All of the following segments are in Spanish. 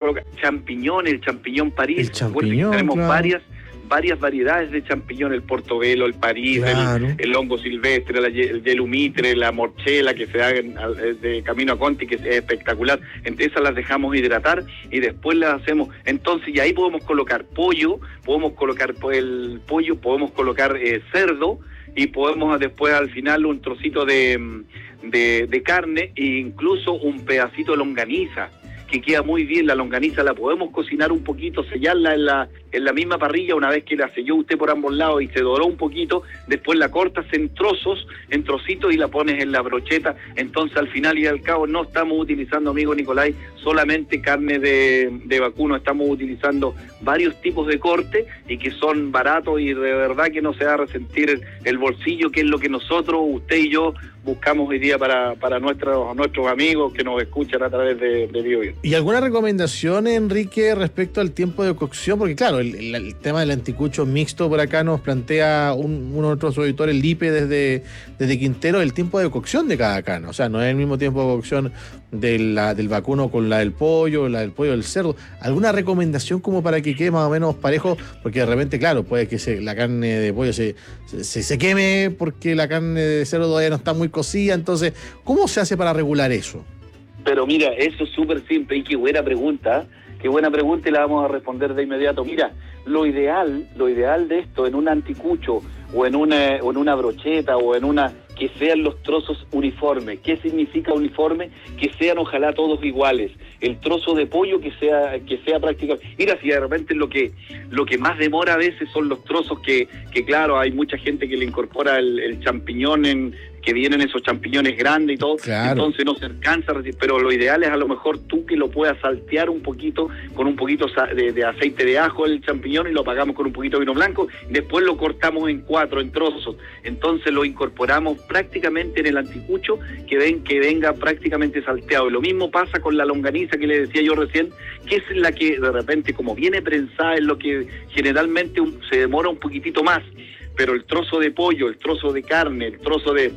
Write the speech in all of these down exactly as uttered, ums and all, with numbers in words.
colocar champiñones, el champiñón París. El champiñón, bueno, tenemos claro. varias varias variedades de champiñón, el portobelo, el París, Claro. el, el hongo silvestre, la, el yelumitre, la morchela que se haga en, de camino a Conti, que es espectacular. Entonces esas las dejamos hidratar y después las hacemos. Entonces, y ahí podemos colocar pollo, podemos colocar el pollo, podemos colocar eh, cerdo, y podemos después al final un trocito de, de, de carne e incluso un pedacito de longaniza, que queda muy bien. La longaniza la podemos cocinar un poquito, sellarla en la en la misma parrilla. Una vez que la selló usted por ambos lados y se doró un poquito, después la cortas en trozos, en trocitos y la pones en la brocheta. Entonces al final y al cabo no estamos utilizando, amigo Nicolai, solamente carne de, de vacuno, estamos utilizando varios tipos de corte y que son baratos y de verdad que no se va a resentir el, el bolsillo, que es lo que nosotros, usted y yo, buscamos hoy día para, para nuestros, nuestros amigos que nos escuchan a través de, de BioBio. ¿Y alguna recomendación, Enrique, respecto al tiempo de cocción? Porque claro, el, el, el tema del anticucho mixto por acá nos plantea un, uno de nuestros auditores, Lipe, desde, desde Quintero, el tiempo de cocción de cada carne. O sea, no es el mismo tiempo de cocción de la, del vacuno con la del pollo, la del pollo del cerdo. ¿Alguna recomendación como para que quede más o menos parejo? Porque de repente, claro, puede que se, la carne de pollo se, se, se queme porque la carne de cerdo todavía no está muy cocida. Entonces, ¿cómo se hace para regular eso? Pero mira, eso es súper simple y qué buena pregunta, qué buena pregunta y la vamos a responder de inmediato. Mira, lo ideal, lo ideal de esto en un anticucho o en una, o en una brocheta o en una, que sean los trozos uniformes. ¿Qué significa uniforme? Que sean ojalá todos iguales. El trozo de pollo que sea que sea prácticamente... Mira, si de repente lo que lo que más demora a veces son los trozos que, que claro, hay mucha gente que le incorpora el, el champiñón en... que vienen esos champiñones grandes y todo, claro. Entonces no se alcanza a recibir, pero lo ideal es a lo mejor tú que lo puedas saltear un poquito con un poquito de, de aceite de ajo el champiñón y lo apagamos con un poquito de vino blanco, después lo cortamos en cuatro, en trozos, entonces lo incorporamos prácticamente en el anticucho que ven que venga prácticamente salteado. Y lo mismo pasa con la longaniza que le decía yo recién, que es la que de repente como viene prensada es lo que generalmente un, se demora un poquitito más, pero el trozo de pollo, el trozo de carne, el trozo de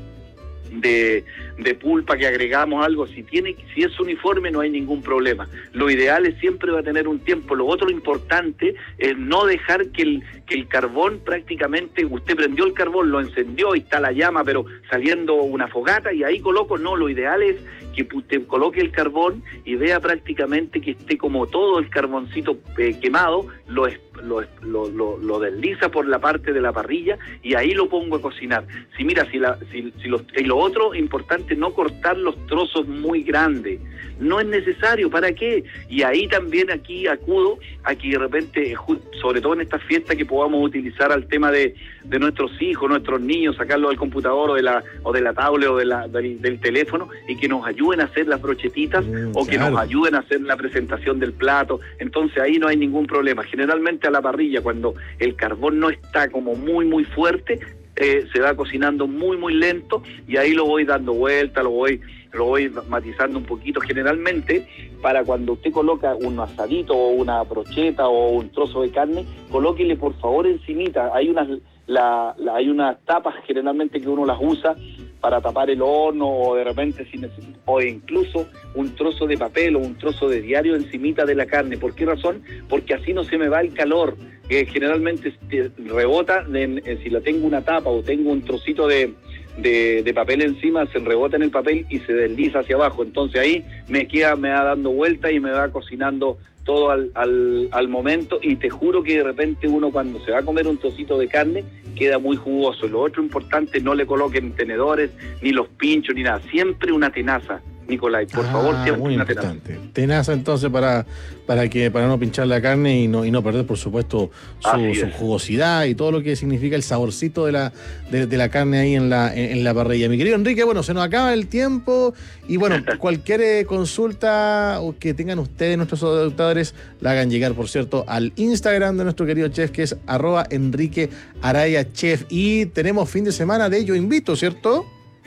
De, de pulpa que agregamos algo, si tiene, si es uniforme no hay ningún problema. Lo ideal es siempre va a tener un tiempo. Lo otro importante es no dejar que el, que el carbón prácticamente, usted prendió el carbón, lo encendió y está la llama, pero saliendo una fogata y ahí coloco, no, lo ideal es que usted coloque el carbón y vea prácticamente que esté como todo el carboncito eh, quemado, lo, lo, lo, lo, lo desliza por la parte de la parrilla y ahí lo pongo a cocinar. Si mira, si, la, si, si los, y lo otro importante, no cortar los trozos muy grandes, no es necesario, ¿para qué? Y ahí también aquí acudo a que de repente, sobre todo en estas fiestas, que podamos utilizar al tema de, de nuestros hijos, nuestros niños, sacarlos del computador o de la o de la tablet o de la, del, del teléfono y que nos ayuden a hacer las brochetitas mm, o que claro. nos ayuden a hacer la presentación del plato. Entonces ahí no hay ningún problema. Generalmente a la parrilla, cuando el carbón no está como muy muy fuerte, eh, se va cocinando muy muy lento y ahí lo voy dando vuelta, lo voy lo voy matizando un poquito. Generalmente, para cuando usted coloca un asadito o una brocheta o un trozo de carne, colóquele por favor encimita. Hay unas la, la, hay unas tapas generalmente que uno las usa para tapar el horno o de repente si necesita, o incluso un trozo de papel o un trozo de diario encimita de la carne. ¿Por qué razón? Porque así no se me va el calor, que generalmente rebota, en, en, si la tengo una tapa o tengo un trocito de, de, de papel encima, se rebota en el papel y se desliza hacia abajo. Entonces ahí me queda, me va dando vuelta y me va cocinando todo al, al, al momento, y te juro que de repente uno cuando se va a comer un trocito de carne queda muy jugoso. Lo otro importante, no le coloquen tenedores, ni los pinchos, ni nada, siempre una tenaza, Nicolai, por ah, favor, siempre muy una importante. Tenaza. Tenaza entonces para para que para no pinchar la carne y no y no perder por supuesto su, su jugosidad y todo lo que significa el saborcito de la de, de la carne ahí en la en, en la parrilla. Mi querido Enrique, bueno, se nos acaba el tiempo y bueno, cualquier eh, consulta o que tengan ustedes, nuestros auditores, la hagan llegar, por cierto, al Instagram de nuestro querido chef, que es arroba Enrique Araya Chef. Y tenemos fin de semana de Yo Invito, ¿cierto?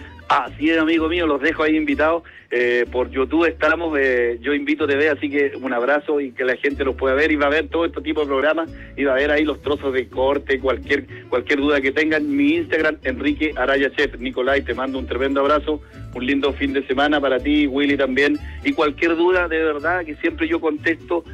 Así es, amigo mío, los dejo ahí invitados. Eh, por YouTube estamos, eh, Yo Invito T V, así que un abrazo y que la gente los pueda ver y va a ver todo este tipo de programas y va a ver ahí los trozos de corte, cualquier cualquier duda que tengan. Mi Instagram, Enrique Araya Chef. Nicolai, te mando un tremendo abrazo, un lindo fin de semana para ti, Willy también, y cualquier duda de verdad que siempre yo contesto